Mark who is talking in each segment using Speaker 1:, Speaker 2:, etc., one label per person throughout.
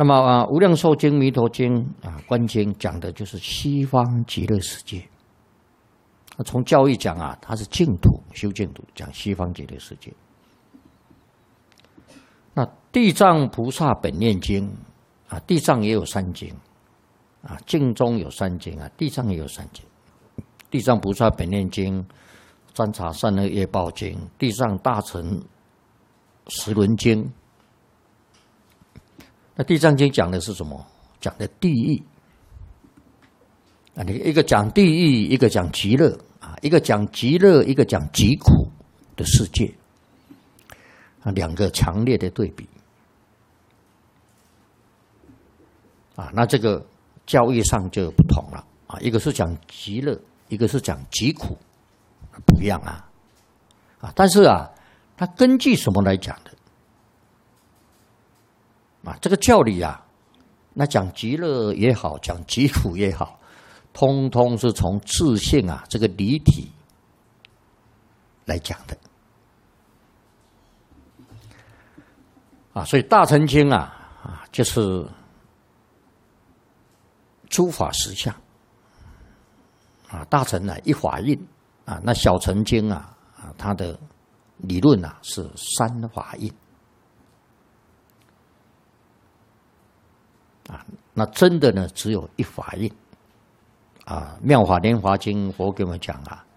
Speaker 1: 那么无量寿经、弥陀经观经讲的就是西方极乐世界。从教义讲它是净土，修净土，讲西方极乐世界。那地藏菩萨本愿经地藏也有3经净中有3经地藏也有3经。地藏菩萨本愿经、占察善恶业报经、地藏大乘十轮经。那地藏经讲的是什么？讲的地狱一个讲地狱，一个讲极乐一个讲极乐，一个讲极苦的世界2个强烈的对比那这个教义上就不同了一个是讲极乐，一个是讲极苦，不一样但是它根据什么来讲的这个教理那讲极乐也好，讲极苦也好，通通是从自性这个离体来讲的所以大乘经就是诸法实相大乘一法印那小乘经它的理论是3法印那真的呢只有1法印妙法莲华经佛给我们讲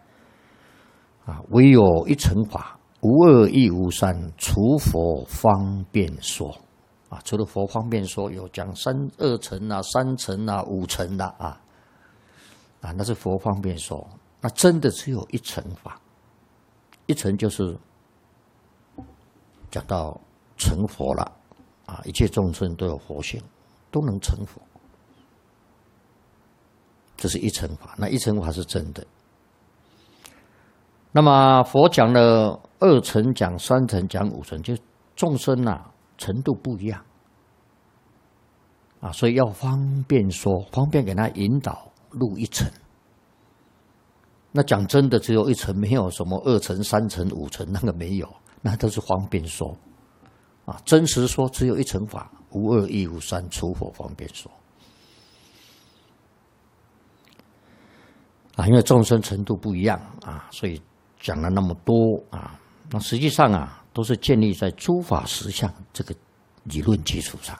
Speaker 1: 唯有一乘法，无二亦无三，除佛方便说除了佛方便说，有讲2乘3乘5乘那是佛方便说。那真的只有1乘法，1乘就是讲到成佛了一切众生都有佛性，都能成佛，这是1乘法。那1乘法是真的。那么佛讲了2乘，讲3乘，讲5乘，就众生程度不一样所以要方便说，方便给他引导入1乘。那讲真的，只有1乘，没有什么2乘、3乘、5乘，那个没有，那都是方便说真实说只有1乘法，无二亦无三，除佛方便说因为众生程度不一样所以讲了那么多那实际上都是建立在诸法实相这个理论基础上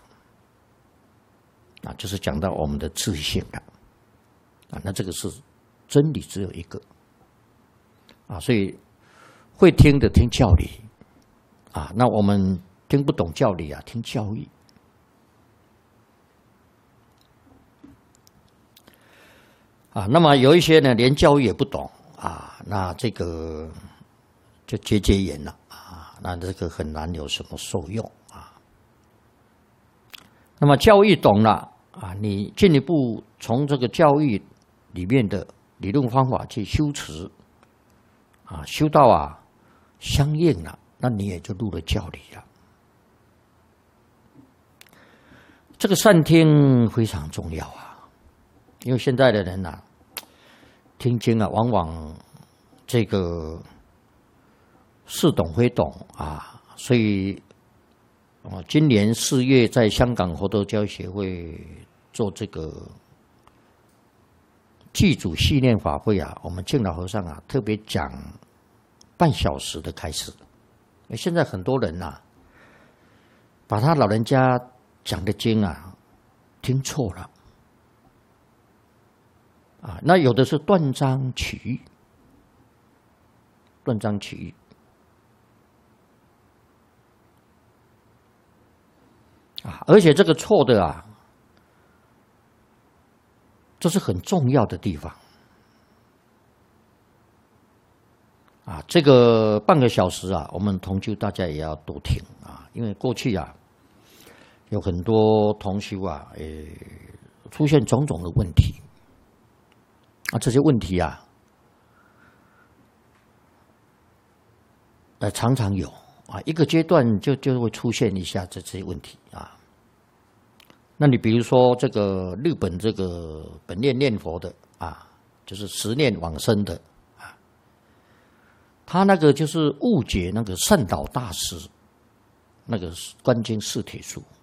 Speaker 1: 就是讲到我们的自性了那这个是真理只有一个所以会听的听教理那我们听不懂教理听教义那么有一些呢连教育也不懂那这个就结缘了那这个很难有什么受用那么教育懂了你进一步从这个教育里面的理论方法去修持修到相应了，那你也就入了教理了。这个善听非常重要因为现在的人听经往往这个似懂非懂所以今年4月在香港佛陀教协会做这个祭祖系念法会我们净老和尚特别讲半小时的开始。现在很多人把他老人家讲的经听错了那有的是断章取义，断章取义而且这个错的这是很重要的地方这个半个小时我们同修大家也要多听因为过去有很多同修出现种种的问题这些问题常常有一个阶段就会出现一下这些问题那你比如说这个日本这个本念念佛的就是10念往生的他那个就是误解那个善导大师那个观经四帖数